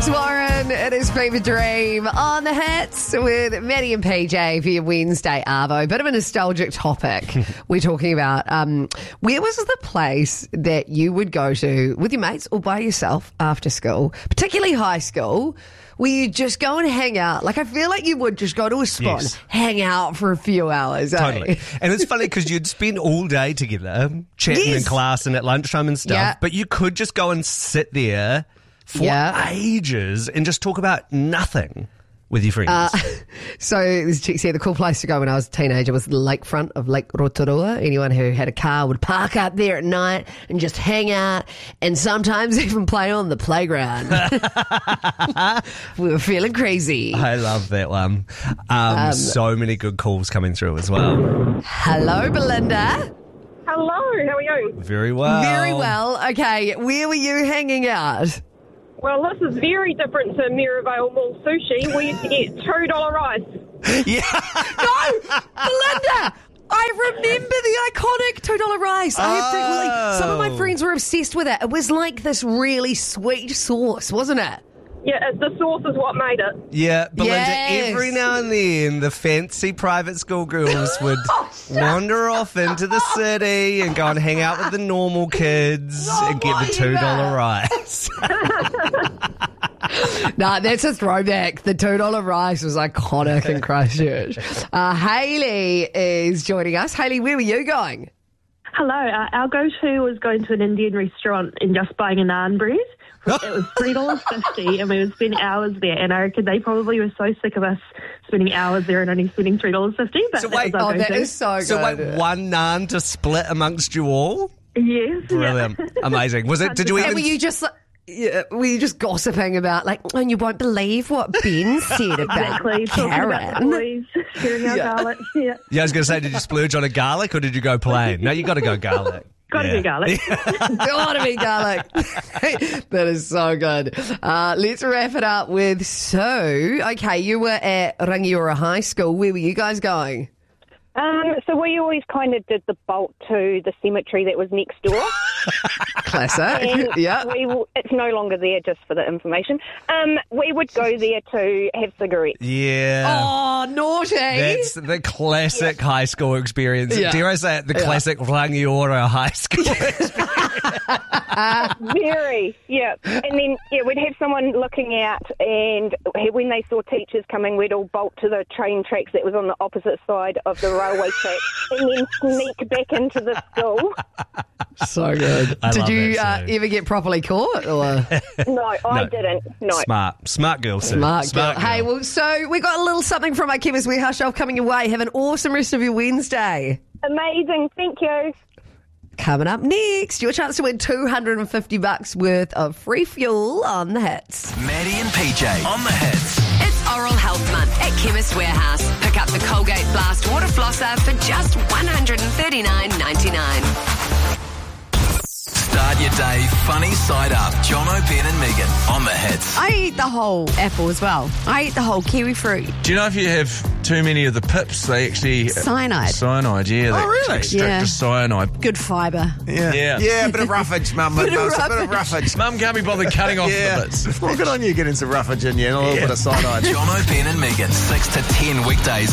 Alex Warren. It is Fever Dream on the hits with Maddie and PJ for your Wednesday Arvo. Bit of a nostalgic topic we're talking about. Where was the place that you would go to with your mates or by yourself after school, particularly high school, where you just go and hang out? Like, I feel like you would just go to a spot, hang out for a few hours. Totally. And it's funny because you'd spend all day together chatting in class and at lunchtime and stuff, but you could just go and sit there for ages and just talk about nothing with your friends. So this chick said the cool place to go when I was a teenager was the lakefront of Lake Rotorua. Anyone who had a car would park up there at night and just hang out and sometimes even play on the playground. We were feeling crazy. I love that one. So many good calls coming through as well. Hello, Belinda. Hello, how are you? Very well. Very well. Okay, where were you hanging out? Well, this is very different to Merivale Mall Sushi. We used to get $2 rice. Yeah. No, Belinda! I remember the iconic $2 rice. Some of my friends were obsessed with it. It was like this really sweet sauce, wasn't it? Yeah, the sauce is what made it. Yeah, Belinda, every now and then the fancy private school girls would wander off into the city and go and hang out with the normal kids and get the $2 rice. Nah, that's a throwback. The $2 rice was iconic in Christchurch. Hayley is joining us. Hayley, where were you going? Hello. Our go-to was going to an Indian restaurant and just buying a naan bread. It was $3.50 and we would spend hours there, and I reckon they probably were so sick of us spending hours there and only spending $3.50. But so wait, that is so good. So wait, one naan to split amongst you all? Yes. Brilliant. Yeah. Amazing. Was it, did you even... And were you just gossiping about, like, and you won't believe what Ben said about Karen? Sharing our garlic. Yeah, I was going to say, did you splurge on a garlic or did you go plain? No, you got to go garlic. Gotta be garlic. Gotta be garlic. That is so good. Let's wrap it up with Sue. Okay, you were at Rangiora High School. Where were you guys going? So we always kind of did the bolt to the cemetery that was next door. Classic. Yeah. It's no longer there, just for the information. We would go there to have cigarettes. Yeah. Oh, naughty. That's the classic high school experience. Yeah. Dare I say it, the classic Rangiora High School experience. Very, yeah. And then, we'd have someone looking out, and when they saw teachers coming, we'd all bolt to the train tracks that was on the opposite side of the railway track and then sneak back into the school. So good. Did you ever get properly caught? Or? No, I didn't. No. Smart girl, Sue. Smart girl. Hey, well, so we got a little something from our Chemist Warehouse shelf coming your way. Have an awesome rest of your Wednesday. Amazing. Thank you. Coming up next, your chance to win $250 worth of free fuel on the hits. Maddie and PJ on the hits. It's Oral Health Month at Chemist Warehouse. Pick up the Colgate Blast Water Flosser for just $139.99. Start your day funny side up. Jono, Ben and Megan on the hits. I eat the whole apple as well. I eat the whole kiwi fruit. Do you know if you have too many of the pips, they actually... Cyanide. Cyanide, yeah. Oh, really? Extract the cyanide. Good fibre. Yeah, a bit of roughage, Mum. A bit of roughage. Mum can't be bothered cutting off the bits. Well, good on you getting some roughage in you and a little bit of cyanide. Jono, Ben and Megan, 6 to 10 weekdays